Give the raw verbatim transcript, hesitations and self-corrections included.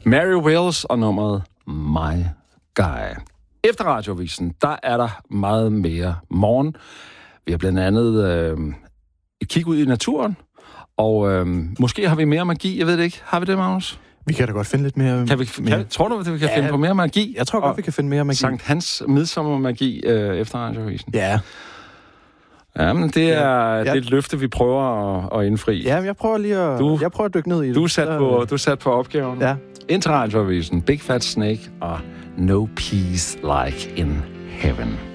Mary Wells og nummeret My Guy. Efter Radioavisen, der er der meget mere morgen. Vi har blandt andet øh, et kig ud i naturen, og øh, måske har vi mere magi, jeg ved det ikke. Har vi det, Magnus? Vi kan da godt finde lidt mere... Kan vi, mere. Kan, tror du, at vi kan ja, finde på mere magi? Jeg tror godt, og vi kan finde mere magi. Sankt Hans midsommermagi øh, efter Radioavisen. Ja. Ja, men det er, ja. det er et løfte, vi prøver at, at indfri. Ja, men jeg prøver lige at, du, jeg prøver at dykke ned i det. Du er sat, på, du er sat på opgaven. Ja. Indtil Radioavisen, Big Fat Snake og No Peace Like in Heaven.